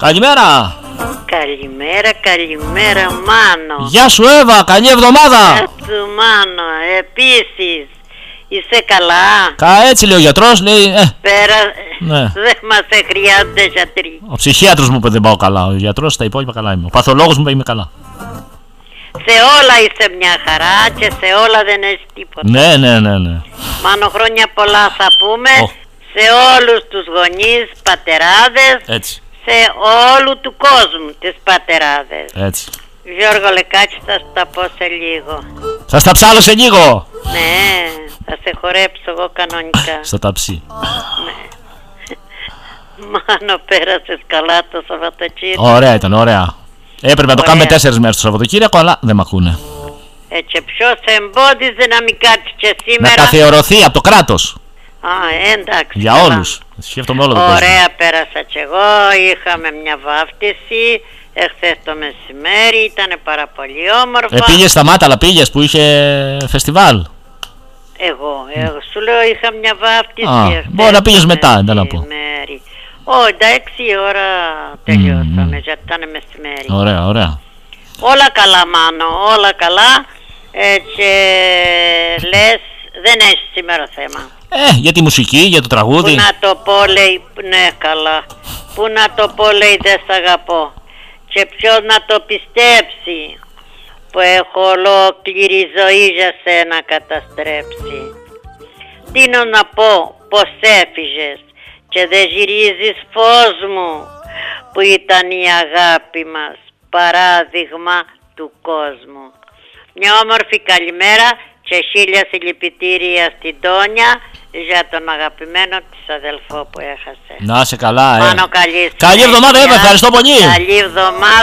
Καλημέρα. Καλημέρα, καλημέρα Μάνο. Γεια σου Εύα, καλή εβδομάδα. Γεια σου Μάνο, επίσης. Είσαι καλά? Έτσι λέει ο γιατρός, λέει. Πέρα, Ναι. δεν μας χρειάζονται γιατροί. Ο ψυχίατρος μου είπε δεν πάω καλά. Ο γιατρός τα υπόλοιπα καλά είμαι. Ο παθολόγος μου είπε είμαι καλά. Σε όλα είσαι μια χαρά και σε όλα δεν έχεις τίποτα. Ναι. Μάνο, χρόνια πολλά θα πούμε σε όλους τους γονείς, πατεράδες. Έτσι. Σε όλου του κόσμου τις πατεράδες. Έτσι. Γιώργο Λεκάκη, θα σου τα πω σε λίγο. Θα στα ψάλω σε λίγο. Ναι, θα σε χορέψω εγώ κανονικά. Στο ταψί. Ναι. Μάνο, πέρασες καλά το Σαββατοκύριακο? Ωραία ήταν, ωραία. Έπρεπε να το κάνουμε 4 μέρες το Σαββατοκύριακο, αλλά δεν μ' ακούνε. Και ποιος σε εμπόδιζε να μην κάτσεις και σήμερα? Να καθιερωθεί από το κράτος. Εντάξει. Για καλά. όλους. Σκέφτομαι όλο το κόσμο. Ωραία, πέρασα κι εγώ. Είχαμε μια βάφτιση εχθές το μεσημέρι. Ήταν πάρα πολύ όμορφα. Πήγες στα Μάταλα, πήγες που είχε φεστιβάλ. Εγώ σου λέω είχα μια βάφτιση. Μπορεί να πήγες μετά, δεν να πω. Εντάξει, η ώρα τελειώσαμε, γιατί ήταν μεσημέρι. Ωραία. Όλα καλά Μάνο, όλα καλά. Και λες, δεν έχεις σήμερα θέμα? Για τη μουσική, για το τραγούδι. Που να το πω λέει, ναι καλά. Που να το πω λέει δεν σ' αγαπώ. Και ποιος να το πιστέψει, που έχω ολόκληρη ζωή για σένα καταστρέψει. Τίνω να πω πως έφυγες και δεν γυρίζεις φως μου, που ήταν η αγάπη μας παράδειγμα του κόσμου. Μια όμορφη καλημέρα και 1000 συλληπιτήρια στην Τόνια για τον αγαπημένο της αδελφό που έχασε. Να είσαι καλά, Μάνο, καλή εβδομάδα, Εύα, ευχαριστώ πολύ. Καλή εβδομάδα.